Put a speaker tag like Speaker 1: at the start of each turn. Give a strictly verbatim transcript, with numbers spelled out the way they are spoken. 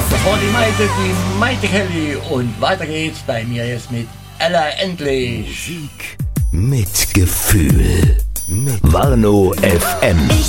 Speaker 1: das war die Maite, die Maite Kelly und weiter geht's bei mir jetzt mit Ella Endlich.
Speaker 2: Musik mit Gefühl. Mit Warnow F M.
Speaker 3: Ich